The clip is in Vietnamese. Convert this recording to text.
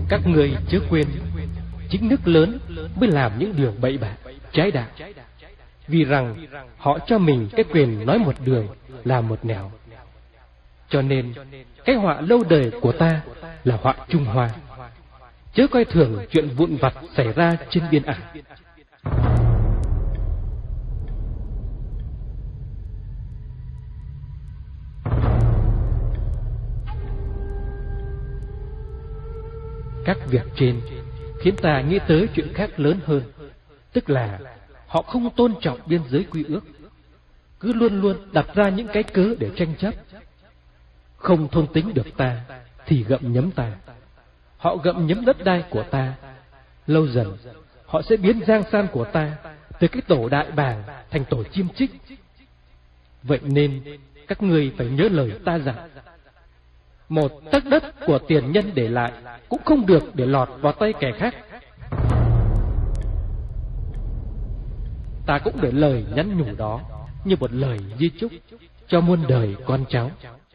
Các ngươi chớ quên, chính nước lớn mới làm những điều bậy bạ, trái đạo. Vì rằng họ cho mình cái quyền nói một đường làm một nẻo. Cho nên cái họa lâu đời của ta là họa Trung Hoa. Chớ coi thường chuyện vụn vặt xảy ra trên biên ải. Các việc trên khiến ta nghĩ tới chuyện khác lớn hơn, tức là họ không tôn trọng biên giới quy ước, cứ luôn luôn đặt ra những cái cớ để tranh chấp. Không thôn tính được ta thì gặm nhấm ta. Họ gặm nhấm đất đai của ta, lâu dần họ sẽ biến giang san của ta từ cái tổ đại bàng thành tổ chim chích. Vậy nên các ngươi phải nhớ lời ta rằng, một tấc đất của tiền nhân để lại cũng không được để lọt vào tay kẻ khác. Ta cũng để lời nhắn nhủ đó như một lời di chúc cho muôn đời con cháu.